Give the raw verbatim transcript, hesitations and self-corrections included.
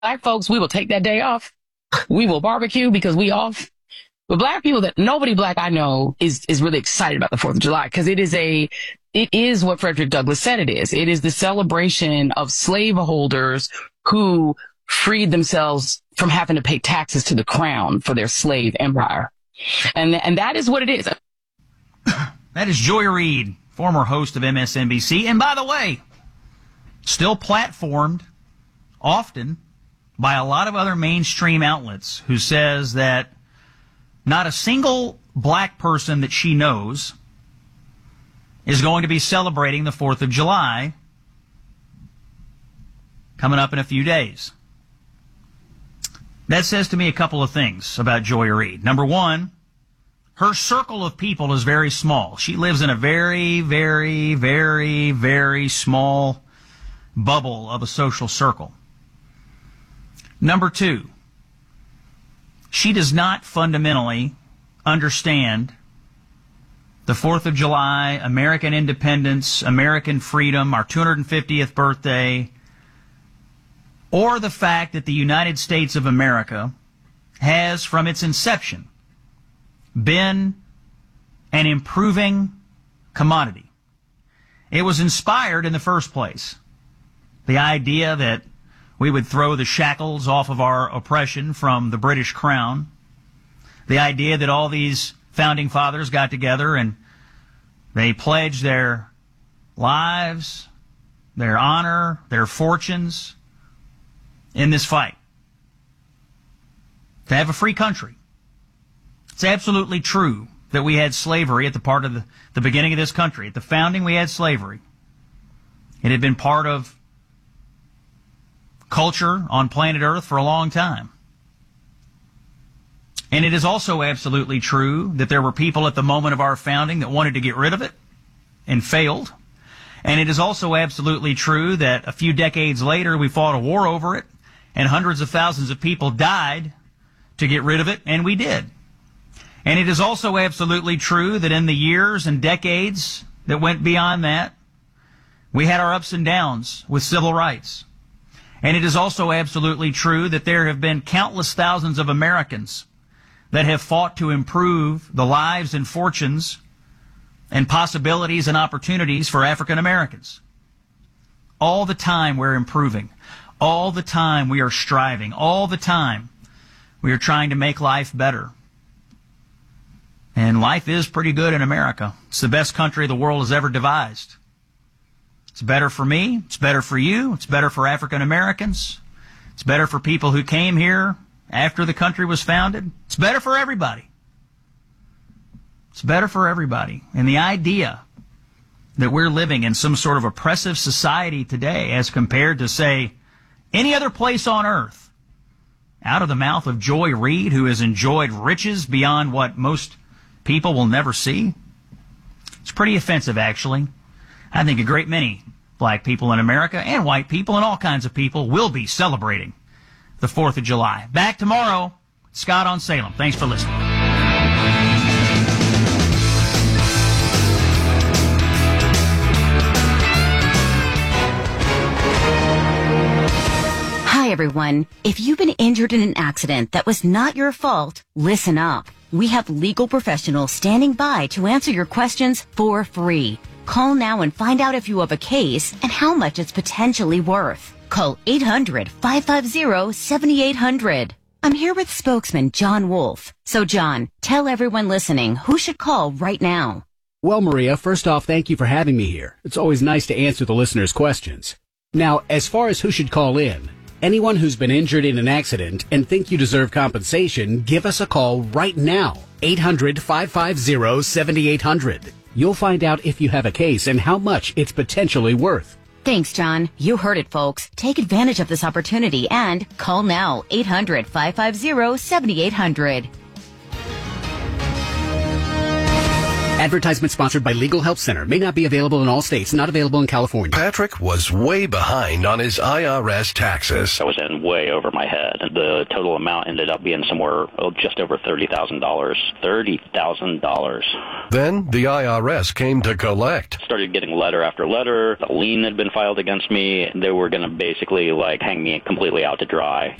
Black folks, we will take that day off. We will barbecue because we off. But black people that nobody black I know is, is really excited about the fourth of July because it is a, it is what Frederick Douglass said it is. It is the celebration of slaveholders who freed themselves from having to pay taxes to the crown for their slave empire. And, and that is what it is. That is Joy Reid, former host of M S N B C. And by the way, still platformed often by a lot of other mainstream outlets who says that not a single black person that she knows is going to be celebrating the fourth of July coming up in a few days. That says to me a couple of things about Joy Reid. Number one, her circle of people is very small. She lives in a very, very, very, very small bubble of a social circle. Number two, she does not fundamentally understand the fourth of July, American independence, American freedom, our two hundred fiftieth birthday, or the fact that the United States of America has, from its inception, been an improving commodity. It was inspired in the first place. The idea that we would throw the shackles off of our oppression from the British Crown. The idea that all these founding fathers got together and they pledged their lives, their honor, their fortunes in this fight to have a free country. It's absolutely true that we had slavery at the part of the, the beginning of this country. At the founding, we had slavery. It had been part of culture on planet Earth for a long time. And it is also absolutely true that there were people at the moment of our founding that wanted to get rid of it and failed. And it is also absolutely true that a few decades later we fought a war over it and hundreds of thousands of people died to get rid of it, and we did. And it is also absolutely true that in the years and decades that went beyond that, we had our ups and downs with civil rights. And it is also absolutely true that there have been countless thousands of Americans that have fought to improve the lives and fortunes and possibilities and opportunities for African Americans. All the time we're improving. All the time we are striving. All the time we are trying to make life better. And life is pretty good in America. It's the best country the world has ever devised. It's better for me. It's better for you. It's better for African Americans. It's better for people who came here after the country was founded. It's better for everybody. It's better for everybody. And the idea that we're living in some sort of oppressive society today as compared to, say, any other place on earth, out of the mouth of Joy Reid, who has enjoyed riches beyond what most people will never see, it's pretty offensive, actually. I think a great many black people in America and white people and all kinds of people will be celebrating the fourth of July. Back tomorrow, Scott on Salem. Thanks for listening. Hi, everyone. If you've been injured in an accident that was not your fault, listen up. We have legal professionals standing by to answer your questions for free. Call now and find out if you have a case and how much it's potentially worth. Call eight hundred, five five zero, seven eight zero zero. I'm here with spokesman John Wolf. So, John, tell everyone listening who should call right now. Well, Maria, first off, thank you for having me here. It's always nice to answer the listeners' questions. Now, as far as who should call in, anyone who's been injured in an accident and think you deserve compensation, give us a call right now. eight hundred, five five zero, seven eight zero zero. You'll find out if you have a case and how much it's potentially worth. Thanks, John. You heard it, folks. Take advantage of this opportunity and call now. eight hundred, five five zero, seven eight zero zero. Advertisement sponsored by Legal Help Center. May not be available in all states. Not available in California. Patrick was way behind on his I R S taxes. I was in way over my head. The total amount ended up being somewhere oh, just over thirty thousand dollars. thirty thousand dollars. Then the I R S came to collect. Started getting letter after letter. A lien had been filed against me. They were going to basically like hang me completely out to dry.